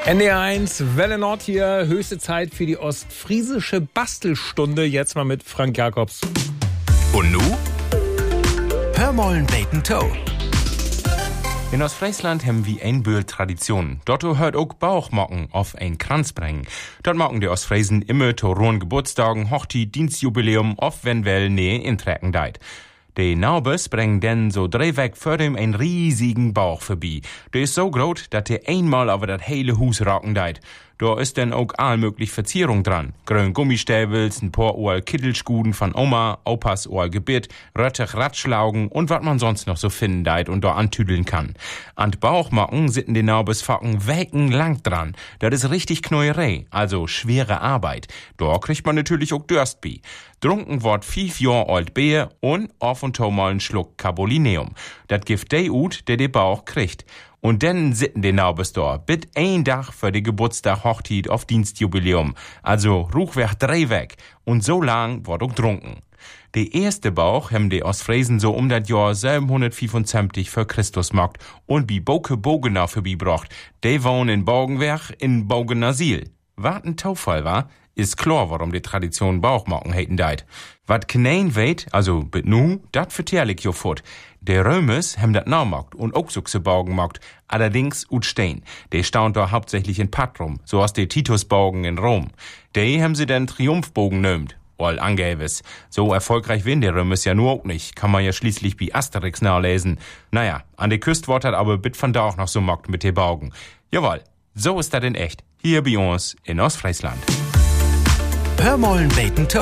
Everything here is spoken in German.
NDR1, Welle Nord hier, höchste Zeit für die ostfriesische Bastelstunde. Jetzt mal mit Frank Jacobs. Und nu? Hör mollen beten Toe. In Ostfriesland haben wir ein Tradition. Dort hört auch Bauchmocken auf ein Kranz bringen. Dort machen die Ostfriesen immer zu rohen Geburtstagen, Hochzeit, Dienstjubiläum, auf wenn well nähe intrecken deit. Die Naubes bringen denn so drehweg vor dem einen riesigen Bauch vorbei. Der ist so groß, dass der einmal über das hele Hus rocken deit. Da ist denn auch allmöglich Verzierung dran. Grün Gummistäbels, ein paar Ohr Kittelschguden von Oma, Opas Ohr Gebit, röttich Ratschlaugen und was man sonst noch so finden deit und da antüdeln kann. An Bauchmocken sitten die Naubesfacken weckenlang dran. Das ist richtig Knäuerei, also schwere Arbeit. Da kriegt man natürlich auch Durst bei. Drunken wird 5 Jahre alt Bier und auf und zu mal einen Schluck Carbolineum. Das gibt der ut, der den Bauch kriegt. Und dann sitten die Naubes da, bit ein Tag für die Geburtstag Hochzeit auf Dienstjubiläum. Also ruchweg drehweg. Und so lang wird auch trunken. Der erste Bauch haben die Ostfriesen so das Jahr 775 vor Christus gemacht und bi Boke Bogenau vorbeibracht. Die wohnen in Bogenwerk in Bogenasil. Wat ein Taufall war, ist klar, warum die Tradition Bauchmocken heiten deit. Wat kein weet, also bit nu, dat vertell ich jo fort. Der Römes haben dat naumacht und auch so Baugen gemacht, allerdings ut stehen. Der staunt da hauptsächlich in Patrum, so aus der Titusbaugen in Rom. Die haben sie den Triumphbogen nömt. All angewiss. So erfolgreich will der Römes ja nur auch nicht. Kann man ja schließlich wie Asterix nachlesen. Naja, an der Küste wird aber bit von da auch noch so mockt mit den Baugen. Jawohl, so ist das in echt. Hier bei uns in Ostfriesland. Hör mollen beten Toe.